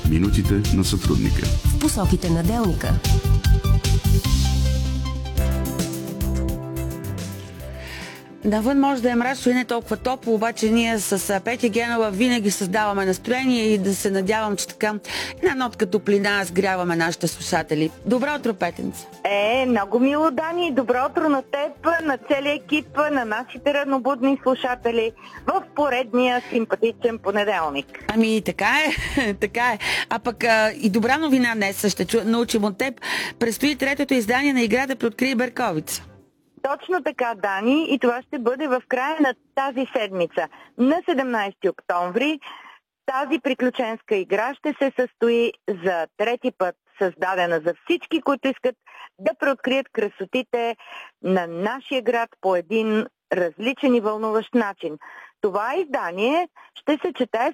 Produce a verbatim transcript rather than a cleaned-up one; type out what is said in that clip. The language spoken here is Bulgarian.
Минутите на сътрудника. В посоките на делника. Навън може да е мрачно и не толкова топло, обаче ние с Петя Генова винаги създаваме настроение и да се надявам, че така една нотка топлина сгряваме нашите слушатели. Добро утро, Петенца! Е, много мило, Дани. Добро утро на теб, на целия екип, на нашите ранобудни слушатели в поредния симпатичен понеделник. Ами, така е, така е. А пък а, и добра новина днес ще чу, научим от теб. Предстои третото издание на играта при Открий Берковица. Точно така, Дани, и това ще бъде в края на тази седмица. На седемнайсети октомври тази приключенска игра ще се състои за трети път, създадена за всички, които искат да преоткрият красотите на нашия град по един различен и вълнуващ начин. Това издание ще се чете